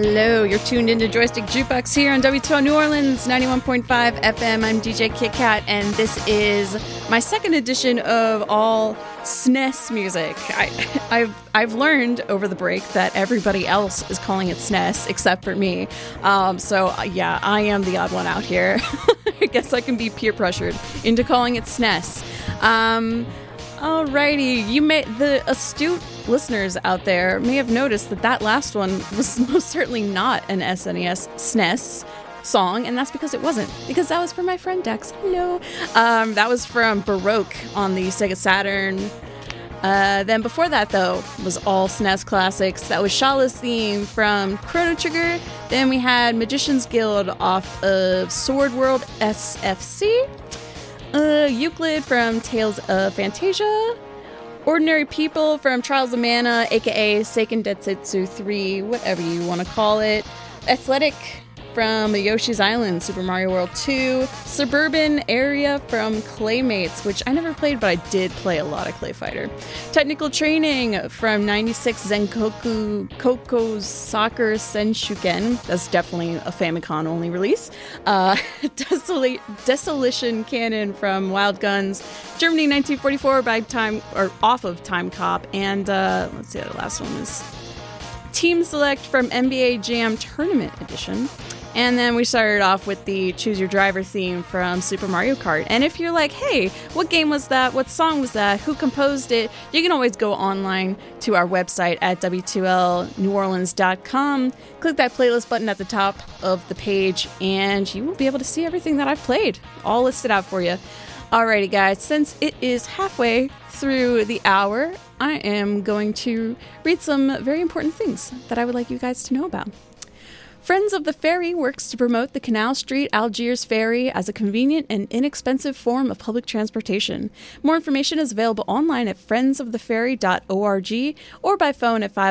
Hello, you're tuned into Joystick Jukebox here on WTO New Orleans, 91.5 FM. I'm DJ Kit Kat, and this is my second edition of all SNES music. I've learned over the break that everybody else is calling it SNES except for me. So yeah, I am the odd one out here. I guess I can be peer pressured into calling it SNES. Alrighty, the astute listeners out there may have noticed that last one was most certainly not an SNES song, and that's because it wasn't, because that was for my friend Dex. Hello. That was from Baroque on the Sega Saturn. Then before that, though, was all SNES classics. That was Shala's theme from Chrono Trigger. Then we had Magician's Guild off of Sword World SFC. Euclid from Tales of Fantasia. Ordinary People from Trials of Mana, aka Seiken Densetsu 3, whatever you want to call it. Athletic from Yoshi's Island, Super Mario World 2. Suburban Area from Claymates, which I never played, but I did play a lot of Clay Fighter. Technical Training from 96 Zenkoku Koko's Soccer Senshuken. That's definitely a Famicom only release. Desolation Cannon from Wild Guns. Germany 1944 off of Time Cop. And let's see, the last one is Team Select from NBA Jam Tournament Edition. And then we started off with the Choose Your Driver theme from Super Mario Kart. And if you're like, hey, what game was that? What song was that? Who composed it? You can always go online to our website at W2LNewOrleans.com. Click that playlist button at the top of the page, and you will be able to see everything that I've played, all listed out for you. Alrighty, guys, since it is halfway through the hour, I am going to read some very important things that I would like you guys to know about. Friends of the Ferry works to promote the Canal Street Algiers Ferry as a convenient and inexpensive form of public transportation. More information is available online at friendsoftheferry.org or by phone at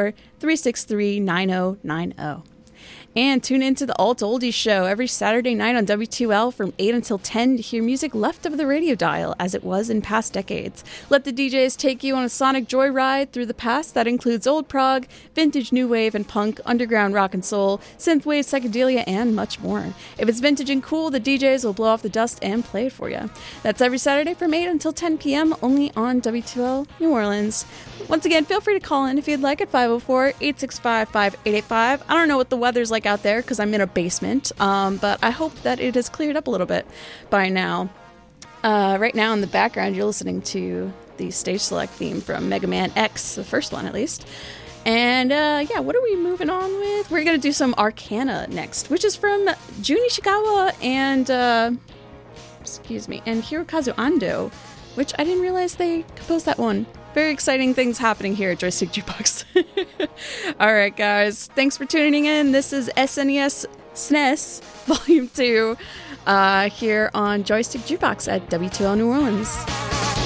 504-363-9090. And tune into the Alt Oldies Show every Saturday night on W2L from 8 until 10 to hear music left of the radio dial as it was in past decades. Let the DJs take you on a sonic joyride through the past that includes old prog, vintage new wave and punk, underground rock and soul, synthwave, psychedelia, and much more. If it's vintage and cool, the DJs will blow off the dust and play it for you. That's every Saturday from 8 until 10 p.m. only on W2L New Orleans. Once again, feel free to call in if you'd like at 504-865-5885. I don't know what the weather's like out there because I'm in a basement, but I hope that it has cleared up a little bit by now. Right now in the background, you're listening to the Stage Select theme from Mega Man X, the first one at least. And what are we moving on with? We're going to do some Arcana next, which is from Jun Ishikawa and Hirokazu Ando, which I didn't realize they composed that one. Very exciting things happening here at Joystick Jukebox. All right, guys. Thanks for tuning in. This is SNES Volume 2 here on Joystick Jukebox at W2L New Orleans.